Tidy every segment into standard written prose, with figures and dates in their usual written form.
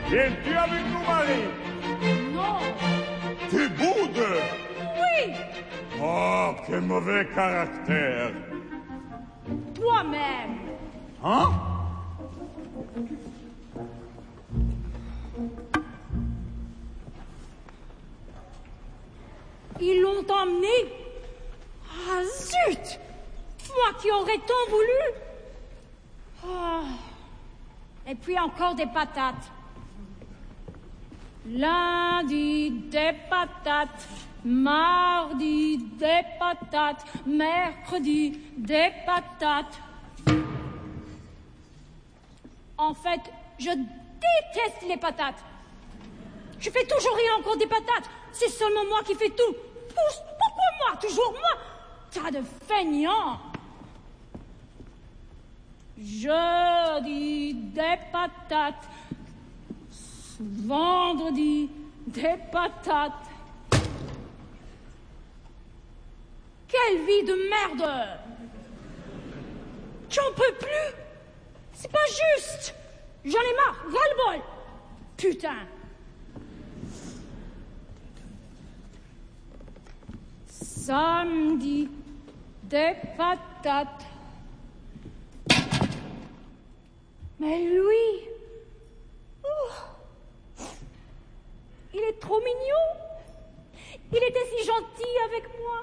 Viens-tu avec nous, Marie? Non. Tu boudes? Oui. Oh, quel mauvais caractère. Toi-même. Hein? Ils l'ont emmené. Ah, zut! Moi qui aurais tant voulu. Ah. Et puis encore des patates. Lundi, des patates. Mardi, des patates. Mercredi, des patates. En fait, je déteste les patates. Je fais toujours et encore des patates. C'est seulement moi qui fais tout. Pourquoi moi? Toujours moi? Tas de feignants. Jeudi, des patates. Vendredi, des patates. Quelle vie de merde! J'en peux plus! C'est pas juste! J'en ai marre! Ras-le-bol! Putain! Samedi, des patates. Mais lui, il est trop mignon. Il était si gentil avec moi.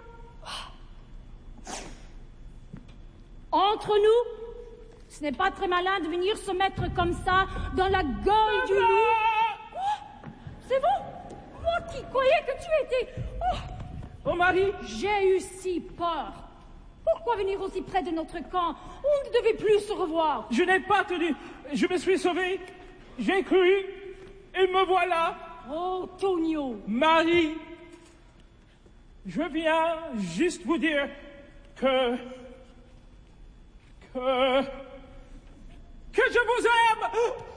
Entre nous, ce n'est pas très malin de venir se mettre comme ça dans la gueule du loup. Quoi? C'est vous? Moi qui croyais que tu étais... Oh, Marie! J'ai eu si peur. Pourquoi venir aussi près de notre camp? On ne devait plus se revoir. Je n'ai pas tenu. Je me suis sauvé. J'ai cru. Et me voilà. Oh, Tonio. Marie, je viens juste vous dire que je vous aime.